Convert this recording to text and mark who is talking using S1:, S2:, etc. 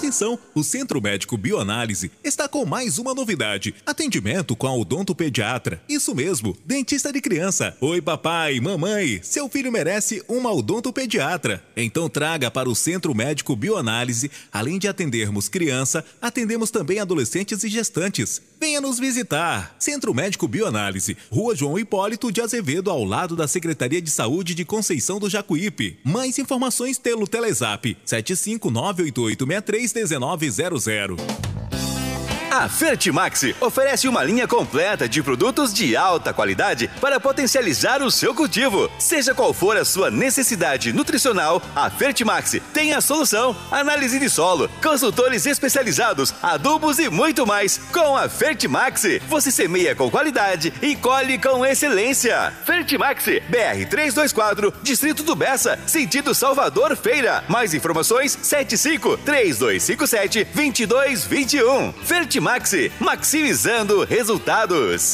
S1: Atenção, o Centro Médico Bioanálise está com mais uma novidade. Atendimento com a odontopediatra. Isso mesmo, dentista de criança. Oi papai, mamãe, seu filho merece uma odontopediatra. Então traga para o Centro Médico Bioanálise. Além de atendermos criança, atendemos também adolescentes e gestantes. Venha nos visitar. Centro Médico Bioanálise, Rua João Hipólito de Azevedo, ao lado da Secretaria de Saúde de Conceição do Jacuípe. Mais informações pelo Telezap 75988631900.
S2: A Fertimax oferece uma linha completa de produtos de alta qualidade para potencializar o seu cultivo. Seja qual for a sua necessidade nutricional, a Fertimax tem a solução. Análise de solo, consultores especializados, adubos e muito mais. Com a Fertimax, você semeia com qualidade e colhe com excelência. Fertimax, BR 324, Distrito do Bessa, sentido Salvador Feira. Mais informações, 75-3257-2221. Fertimax, maximizando resultados.